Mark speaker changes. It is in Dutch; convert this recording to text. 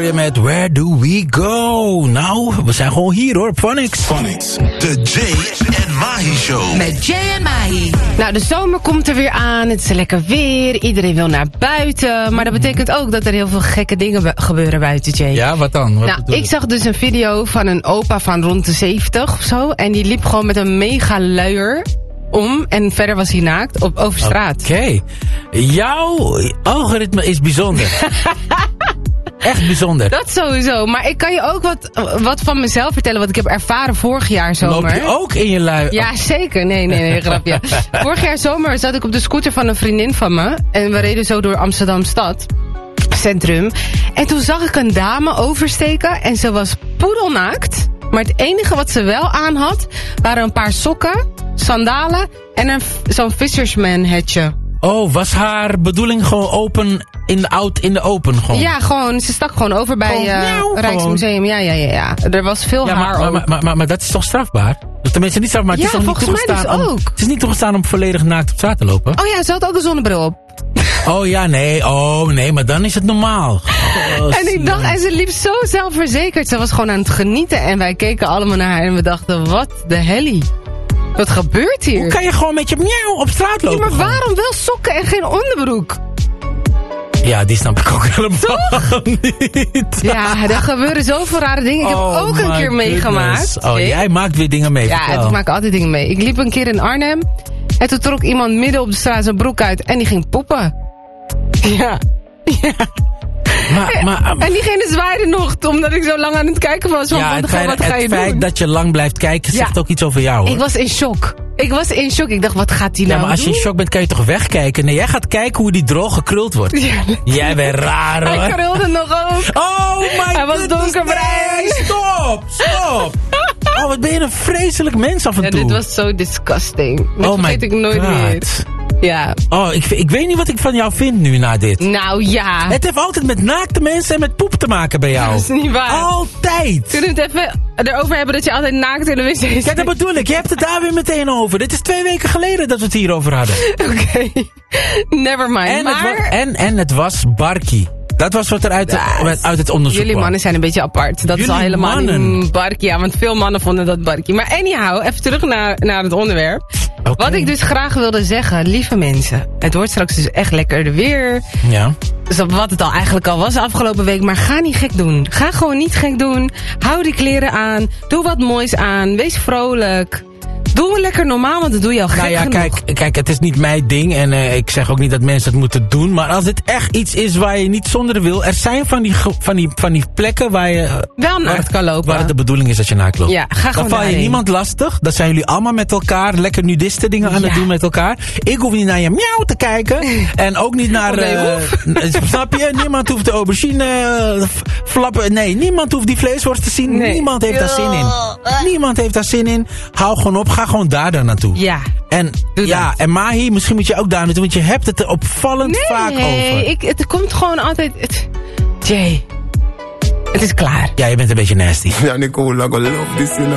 Speaker 1: hoor je met Where Do We Go? Nou, we zijn gewoon hier hoor, Phonics.
Speaker 2: Phonics, de Jay en Mahi Show.
Speaker 3: Met Jay en Mahi.
Speaker 4: Nou, de zomer komt er weer aan. Het is lekker weer. Iedereen wil naar buiten. Maar dat betekent ook dat er heel veel gekke dingen gebeuren buiten, Jay.
Speaker 1: Ja, wat dan? Wat
Speaker 4: ik zag dus een video van een opa van rond de 70 of zo. En die liep gewoon met een mega luier om. En verder was hij naakt over straat.
Speaker 1: Oké. Jouw algoritme is bijzonder. Echt bijzonder.
Speaker 4: Dat sowieso. Maar ik kan je ook wat van mezelf vertellen. Wat ik heb ervaren vorig jaar zomer.
Speaker 1: Loop je ook in je luier?
Speaker 4: Ja, zeker. Nee, grapje. Vorig jaar zomer zat ik op de scooter van een vriendin van me. En we reden zo door Amsterdam stad. Centrum. En toen zag ik een dame oversteken. En ze was poedelnaakt. Maar het enige wat ze wel aan had, waren een paar sokken, sandalen en zo'n fisherman hetje.
Speaker 1: Oh, was haar bedoeling gewoon open in de open gewoon?
Speaker 4: Ja, gewoon. Ze stak gewoon over bij Rijksmuseum. Ja. Er was veel haar op.
Speaker 1: Maar dat is toch strafbaar? Dus tenminste niet strafbaar, maar het is toch niet toegestaan
Speaker 4: dus ook.
Speaker 1: Het is niet toegestaan om volledig naakt op straat te lopen?
Speaker 4: Oh ja, ze had ook een zonnebril op.
Speaker 1: Oh ja, nee. Oh nee, maar dan is het normaal.
Speaker 4: En ik dacht, en ze liep zo zelfverzekerd. Ze was gewoon aan het genieten. En wij keken allemaal naar haar en we dachten, wat de hellie? Wat gebeurt hier?
Speaker 1: Hoe kan je gewoon met je miauw op straat lopen?
Speaker 4: Ja, maar waarom wel sokken en geen onderbroek?
Speaker 1: Ja, die snap ik ook helemaal niet.
Speaker 4: Ja, er gebeuren zoveel rare dingen. Ik heb ook een keer meegemaakt.
Speaker 1: Oh, jij maakt weer dingen mee.
Speaker 4: Ja, ik maak altijd dingen mee. Ik liep een keer in Arnhem. En toen trok iemand midden op de straat zijn broek uit. En die ging poepen. Ja. En diegene zwaaide nog, omdat ik zo lang aan het kijken was. Van,
Speaker 1: ja,
Speaker 4: wat ga je doen?
Speaker 1: Het feit dat je lang blijft kijken, zegt ook iets over jou. Hoor.
Speaker 4: Ik was in shock. Ik dacht, wat gaat die nou doen?
Speaker 1: Ja, maar als je in shock bent, kan je toch wegkijken? Nee, jij gaat kijken hoe die droog gekruld wordt. Ja. Jij bent raar, hoor.
Speaker 4: Hij krulde nog ook.
Speaker 1: Oh my god.
Speaker 4: Hij was donkerbruin.
Speaker 1: Nee, stop. Oh, wat ben je een vreselijk mens af en toe.
Speaker 4: Ja, dit was zo disgusting. Dat vergeet ik nooit meer. Ja.
Speaker 1: Oh, ik weet niet wat ik van jou vind nu na dit.
Speaker 4: Nou ja.
Speaker 1: Het heeft altijd met naakte mensen en met poep te maken bij jou.
Speaker 4: Dat is niet waar.
Speaker 1: Altijd.
Speaker 4: Kunnen we het even erover hebben dat je altijd naakt in de wc zit?
Speaker 1: Ja, dat bedoel ik. Je hebt het daar weer meteen over. Dit is 2 weken geleden dat we het hierover hadden.
Speaker 4: Oké. Never mind.
Speaker 1: En het was Barkie. Dat was wat er uit het onderzoek
Speaker 4: Jullie mannen zijn een beetje apart. Dat is al helemaal niet Barkie. Ja, want veel mannen vonden dat Barkie. Maar anyhow, even terug naar het onderwerp. Okay. Wat ik dus graag wilde zeggen, lieve mensen. Het wordt straks dus echt lekkerder weer. Ja. Dus wat het eigenlijk al was afgelopen week. Maar ga niet gek doen. Ga gewoon niet gek doen. Hou die kleren aan. Doe wat moois aan. Wees vrolijk. Doe lekker normaal, want dat doe je al gek genoeg.
Speaker 1: Kijk, het is niet mijn ding. En ik zeg ook niet dat mensen het moeten doen. Maar als dit echt iets is waar je niet zonder wil. Er zijn van die plekken waar je
Speaker 4: wel naakt kan lopen.
Speaker 1: Waar het de bedoeling is dat je naakt loopt.
Speaker 4: Ja, ga gewoon
Speaker 1: dan val je niemand lastig. Dan zijn jullie allemaal met elkaar lekker nudiste dingen aan het doen met elkaar. Ik hoef niet naar je miauw te kijken. En ook niet naar... snap je? Niemand hoeft de aubergine flappen. Nee, niemand hoeft die vleesworst te zien. Nee. Niemand heeft daar zin in. Niemand heeft daar zin in. Hou gewoon op. Ga gewoon daar dan naartoe.
Speaker 4: Ja.
Speaker 1: En Mahi, misschien moet je ook daar naartoe. Want je hebt het er opvallend vaak over.
Speaker 4: Nee, het komt gewoon altijd... Jay, het is klaar.
Speaker 1: Ja, je bent een beetje nasty.
Speaker 2: Ja, Nicole, I love this,